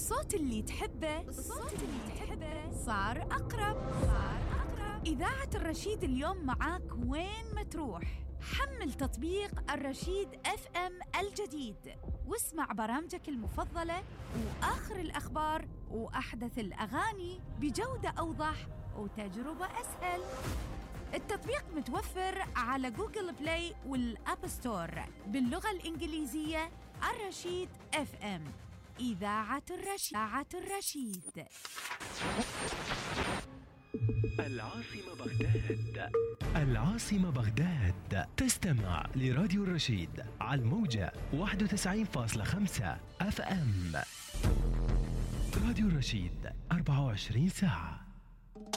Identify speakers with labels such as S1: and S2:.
S1: الصوت اللي تحبه صار أقرب. إذاعة الرشيد اليوم معاك وين ما تروح. حمل تطبيق الرشيد FM الجديد واسمع برامجك المفضلة وآخر الأخبار وأحدث الأغاني بجودة أوضح وتجربة أسهل. التطبيق متوفر على جوجل بلاي والأب ستور باللغة الإنجليزية. الرشيد FM، إذاعة الرشيد.
S2: العاصمة بغداد تستمع لراديو الرشيد على الموجة 91.5 FM. راديو الرشيد 24 ساعة.